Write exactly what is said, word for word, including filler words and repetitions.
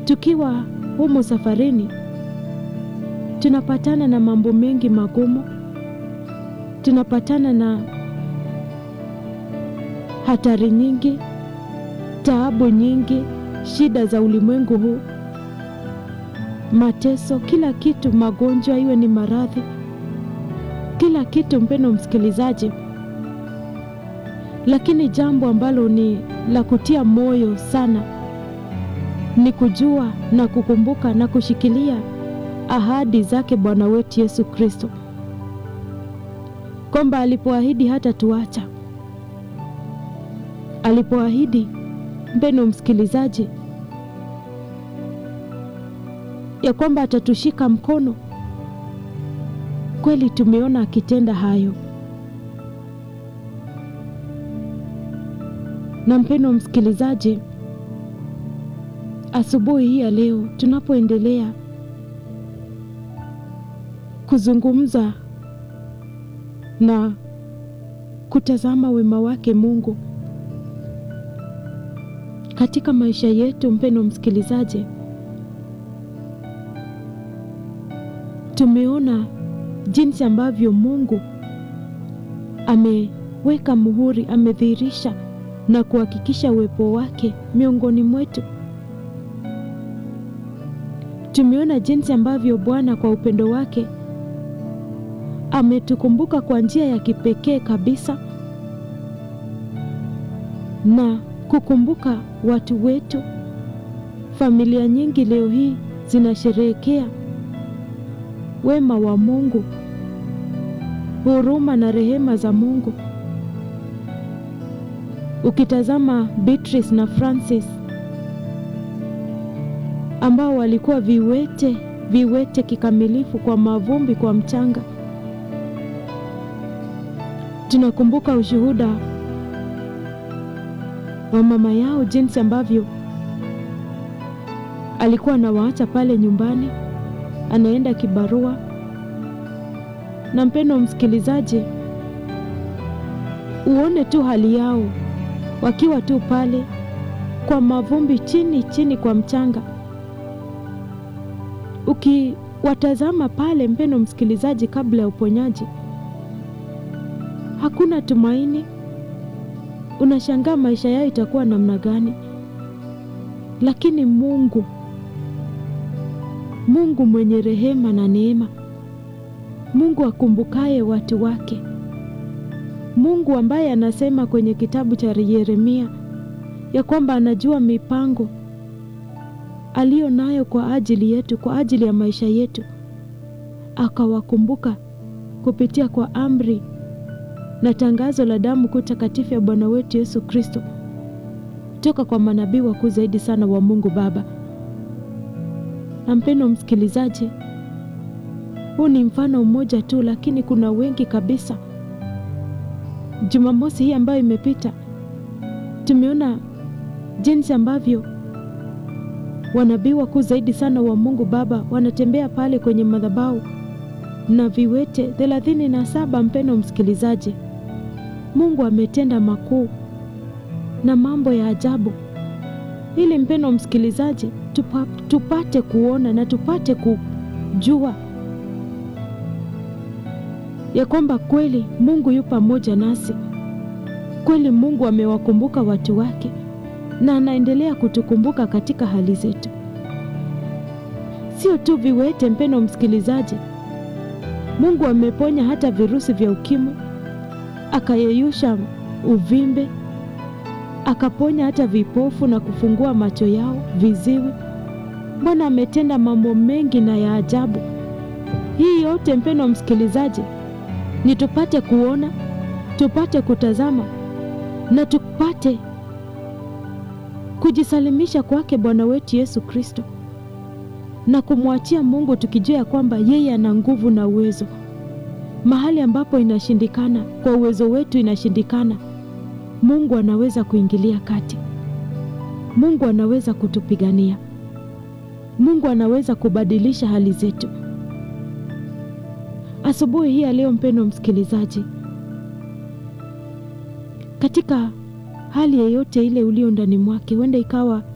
tukiwa humu safarini tunapatana na mambo mengi magumu, tunapatana na hatari nyingi, taabu nyingi, shida za ulimwengu huu, mateso, kila kitu, magonjwa, iwe ni maradhi, kila kitu mpendwa msikilizaji. Lakini jambo ambalo ni la kutia moyo sana ni kujua na kukumbuka na kushikilia ahadi zake Bwana wetu Yesu Kristo, kwamba alipoahidi hata tuacha, alipoahidi mpendwa msikilizaji ya kwamba atatushika mkono, kweli tumeona akitenda hayo. Na mpendwa msikilizaji, asubuhi hii ya leo tunapoendelea kuzungumza na kutazama wema wake Mungu katika maisha yetu, mpendwa msikilizaji, tumeona jinsi ambavyo Mungu ameweka muhuri, amedhihirisha na kuhakikisha uwepo wake miongoni mwetu. Tumeona jinsi ambavyo Bwana kwa upendo wake ametukumbuka kwa njia ya kipekee kabisa, na kukumbuka watu wetu. Familia nyingi leo hii zinasherehekea wema wa Mungu, huruma na rehema za Mungu. Ukitazama Beatrice na Francis ambao walikuwa viwete, viwete kikamilifu kwa mavumbi, kwa mchanga. Tunakumbuka ushuhuda wa mama yao, jinsi ambavyo alikuwa anawaacha pale nyumbani, anaenda kibarua. Na mpendwa msikilizaji, uone tu hali yao wakiwa tu pale kwa mavumbi, chini chini kwa mchanga. Ukiwatazama pale mpendwa msikilizaji, kabla ya uponyaji, hakuna tumaini. Unashangaa maisha yao itakuwa namna gani? Lakini Mungu, Mungu mwenye rehema na neema, Mungu akumbukaye watu wake, Mungu ambaye anasema kwenye kitabu cha Yeremia ya kwamba anajua mipango aliyo nayo kwa ajili yetu, kwa ajili ya maisha yetu, akawakumbuka kupitia kwa amri na tangazo la damu kuu takatifu ya Bwana wetu Yesu Kristo toka kwa manabii wakuu zaidi sana wa Mungu Baba. Na mpendwa msikilizaji, huu ni mfano mmoja tu, lakini kuna wengi kabisa. Jumamosi hii ambayo imepita, tumeona jinsi ambavyo wanabii wakuu zaidi sana wa Mungu Baba wanatembea pale kwenye madhabahu na viwete thelathini na saba. Mpendwa msikilizaji, Mungu ametenda makuu na mambo ya ajabu, ili mpendwa msikilizaji tupa, tupate kuona na tupate kujua ya kwamba kweli Mungu yu pamoja nasi. Kweli Mungu amewakumbuka watu wake na anaendelea kutukumbuka katika hali zetu. Sio tu viwete mpendwa msikilizaji, Mungu ameponya hata virusi vya ukimwi, akayeyusha uvimbe, akaponya hata vipofu na kufungua macho yao, viziwi. Bwana ametenda mambo mengi na ya ajabu. Hii yote mpendwa msikilizaji ni tupate kuona, tupate kutazama na tupate kujisalimisha kwake Bwana wetu Yesu Kristo na kumwachia Mungu, tukijua kwamba yeye ana nguvu na uwezo. Mahali ambapo inashindikana, kwa uwezo wetu inashindikana, Mungu anaweza kuingilia kati. Mungu anaweza kutupigania. Mungu anaweza kubadilisha hali zetu. Asubuhi hii leo mpendwa msikilizaji, katika hali yoyote ile ulio ndani mwake, huenda ikawa